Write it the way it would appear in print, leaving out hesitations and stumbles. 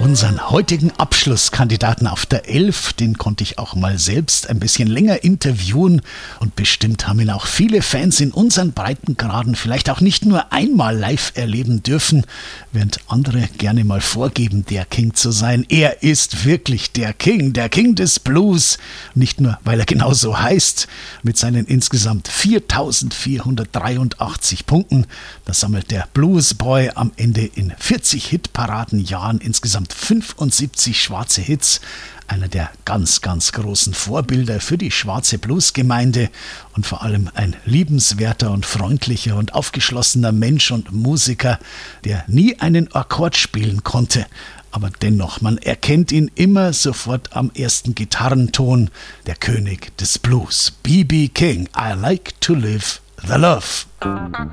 Unseren heutigen Abschlusskandidaten auf der 11, den konnte ich auch mal selbst ein bisschen länger interviewen und bestimmt haben ihn auch viele Fans in unseren Breitengraden vielleicht auch nicht nur einmal live erleben dürfen, während andere gerne mal vorgeben, der King zu sein. Er ist wirklich der King des Blues, nicht nur, weil er genauso heißt, mit seinen insgesamt 4.483 Punkten. Das sammelt der Bluesboy am Ende in 40 Hitparadenjahren insgesamt 75 schwarze Hits, einer der ganz, ganz großen Vorbilder für die schwarze Bluesgemeinde und vor allem ein liebenswerter und freundlicher und aufgeschlossener Mensch und Musiker, der nie einen Akkord spielen konnte. Aber dennoch, man erkennt ihn immer sofort am ersten Gitarrenton, der König des Blues, B.B. King, I like to live the love.